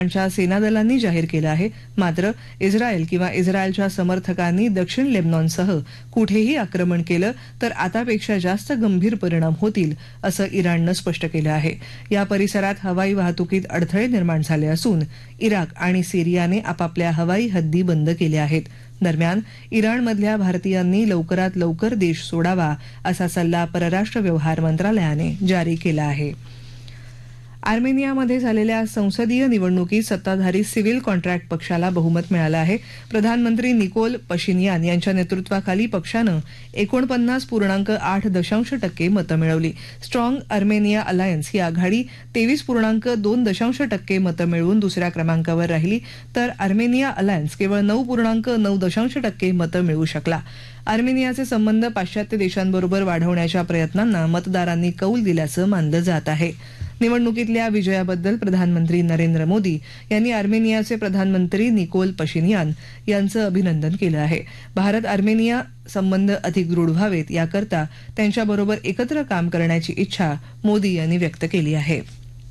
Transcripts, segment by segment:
च्या सेनादलांनी जाहीर केलं आहे. मात्र इस्रायल किंवा इस्रायलच्या समर्थकांनी दक्षिण लेबनॉनसह कुठेही आक्रमण केलं तर आतापेक्षा जास्त गंभीर परिणाम होतील असं इराणनं स्पष्ट केलं आहे. या परिसरात हवाई वाहतुकीत अडथळे निर्माण झाले असून इराक आणि सिरियाने आपापल्या हवाई हद्दी बंद केल्या आहेत. दरम्यान इराणमधल्या भारतीयांनी लवकरात लवकर देश सोडावा असा सल्ला परराष्ट्र व्यवहार मंत्रालयाने जारी केला आहे. आर्मेनियामध्ये झालेल्या संसदीय निवडणुकीत सत्ताधारी सिव्हिल कॉन्ट्रॅक्ट पक्षाला बहुमत मिळालं आहे. प्रधानमंत्री निकोल पशिनियान यांच्या नेतृत्वाखाली पक्षानं 49.8% मतं मिळवली. स्ट्रॉंग आर्मेनिया अलायन्स ही आघाडी 23.2% मतं मिळवून दुसऱ्या क्रमांकावर राहिली, तर आर्मेनिया अलायन्स केवळ 9.9% मतं मिळवू शकला. आर्मेनियाचे संबंध पाश्चात्य देशांबरोबर वाढवण्याच्या प्रयत्नांना मतदारांनी कौल दिल्याचं मानलं जात आहे. निवडणुकीतल्या विजयाबद्दल प्रधानमंत्री नरेंद्र मोदी यांनी आर्मेनियाचे प्रधानमंत्री निकोल पशिनियान यांचं अभिनंदन केलं आहे. भारत आर्मेनिया संबंध अधिक दृढ व्हावेत याकरता त्यांच्याबरोबर एकत्र काम करण्याची इच्छा मोदी यांनी व्यक्त केली आहे.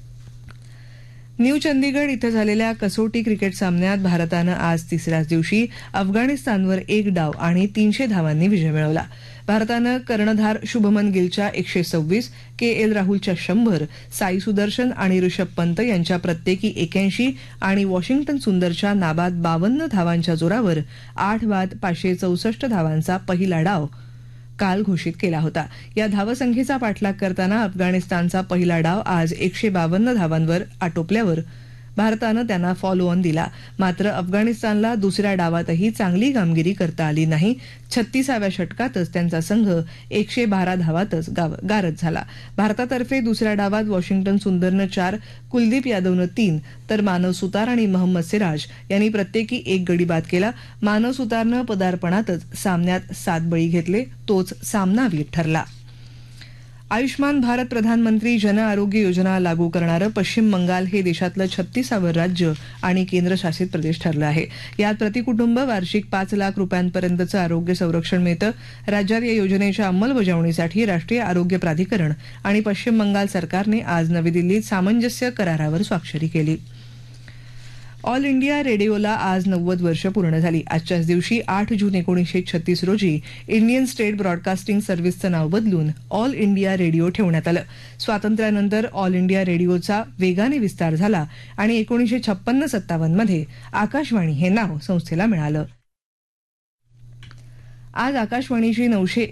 न्यू चंदीगड इथं झालेल्या कसोटी क्रिकेट सामन्यात भारतानं आज तिसऱ्याच दिवशी अफगाणिस्तानवर 1 डाव आणि 300 धावांनी विजय मिळवला. भारतानं कर्णधार शुभमन गिलच्या 126, के.एल. राहुलच्या 100, साई सुदर्शन आणि ऋषभ पंत यांच्या प्रत्येकी 81 आणि वॉशिंग्टन सुंदरच्या नाबाद 52 धावांच्या जोरावर 8 बाद 564 धावांचा पहिला डाव काल घोषित केला होता. या धावसंख्येचा पाठलाग करताना अफगाणिस्तानचा पहिला डाव आज 152 धावांवर आटोपल्यावर भारतानं त्यांना फॉलो ऑन दिला. मात्र अफगाणिस्तानला दुसऱ्या डावातही चांगली कामगिरी करता आली नाही. 36व्या षटकातच त्यांचा संघ 112 धावातच गारद झाला. भारतातर्फे दुसऱ्या डावात वॉशिंग्टन सुंदरनं 4, कुलदीप यादवनं 3 तर मानव सुतार आणि मोहम्मद सिराज यांनी प्रत्येकी 1 गडी बाद केला. मानव सुतारनं पदार्पणातच सामन्यात 7 बळी घेतले, तोच सामनावीर ठरला. आयुष्मान भारत प्रधानमंत्री जन आरोग्य योजना लागू करणारं पश्चिम बंगाल हे देशातलं 36वं राज्य आणि केंद्रशासित प्रदेश ठरलं आहे. यात प्रतिकुटुंब वार्षिक 5 लाख रुपयांपर्यंतचं आरोग्य संरक्षण मिळतं. राज्यात या योजनेच्या अंमलबजावणीसाठी राष्ट्रीय आरोग्य प्राधिकरण आणि पश्चिम बंगाल सरकारने आज नवी दिल्लीत सामंजस्य करारावर स्वाक्षरी केली. ऑल इंडिया रेडिओला आज 90 वर्ष पूर्ण झाली. आजच्याच दिवशी 8 जून 1936 रोजी इंडियन स्टेट ब्रॉडकास्टिंग सर्व्हिसचं नाव बदलून ऑल इंडिया रेडिओ ठेवण्यात आलं. स्वातंत्र्यानंतर ऑल इंडिया रेडिओचा वेगाने विस्तार झाला आणि 1956-57 मध्ये आकाशवाणी हे नाव संस्थेला मिळालं. आज आकाशवाणीची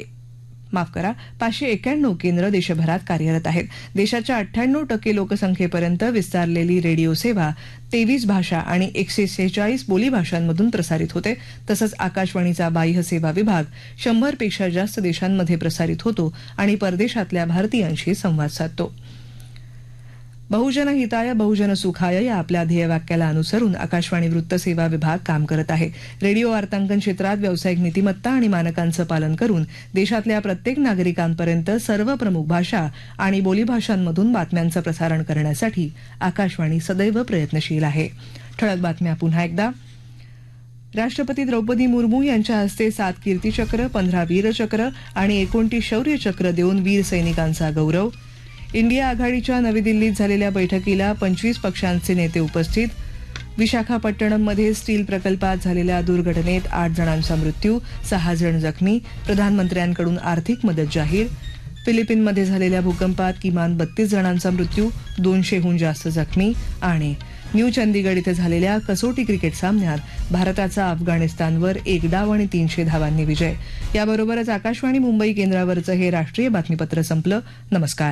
591 केंद्र देशभरात कार्यरत आहेत. देशाच्या 98% लोकसंख्येपर्यंत विस्तारलेली रेडिओ सेवा 23 भाषा आणि 146 बोलीभाषांमधून प्रसारित होते. तसंच आकाशवाणीचा बाह्य सेवा विभाग 100 पेक्षा जास्त देशांमध्ये प्रसारित होतो आणि परदेशातल्या भारतीयांशी संवाद साधतो. बहुजन हिताय बहुजन सुखाय या आपल्या ध्येयवाक्याला अनुसरून आकाशवाणी वृत्तसेवा विभाग काम करत आहे. रेडिओ वार्तांकन क्षेत्रात व्यावसायिक नीतिमत्ता आणि मानकांचं पालन करून देशातल्या प्रत्येक नागरिकांपर्यंत सर्व प्रमुख भाषा आणि बोलीभाषांमधून बातम्यांचं प्रसारण करण्यासाठी आकाशवाणी सदैव प्रयत्नशील आहे. ठळक बातम्या पुन्हा एकदा. राष्ट्रपती द्रौपदी मुर्मू यांच्या हस्ते 7 कीर्तीचक्र, 15 वीरचक्र आणि 29 शौर्यचक्र देऊन वीर सैनिकांचा गौरव. इंडिया आघाडीच्या नवी दिल्लीत झालेल्या बैठकीला 25 पक्षांचे नेते उपस्थित. विशाखापट्टणममध्ये स्टील प्रकल्पात झालेल्या दुर्घटनेत 8 जणांचा मृत्यू, 6 जण जखमी. प्रधानमंत्र्यांकडून आर्थिक मदत जाहीर. फिलिपिनमध्ये झालेल्या भूकंपात किमान 32 जणांचा मृत्यू, 200हून जास्त जखमी. आणि न्यू चंदीगड इथं झालेल्या कसोटी क्रिकेट सामन्यात भारताचा अफगाणिस्तानवर 1 डाव आणि 300 धावांनी विजय. याबरोबरच आकाशवाणी मुंबई केंद्रावरचं हे राष्ट्रीय बातमीपत्र संपलं. नमस्कार.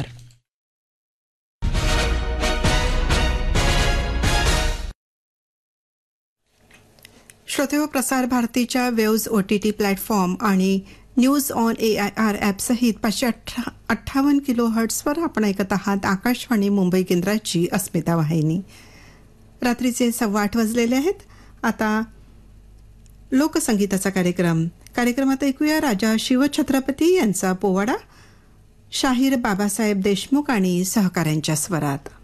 श्रोते हो, प्रसार भारतीच्या वेव्ज OTT प्लॅटफॉर्म आणि न्यूज ऑन AIR ॲपसहित 558 किलोहर्ट्झवर आपण ऐकत आहात आकाशवाणी मुंबई केंद्राची अस्मिता वाहिनी. रात्रीचे 8:15 वाजलेले आहेत. आता लोकसंगीताचा कार्यक्रमात ऐकूया राजा शिवछत्रपती यांचा पोवाडा, शाहीर बाबासाहेब देशमुख आणि सहकाऱ्यांच्या स्वरात.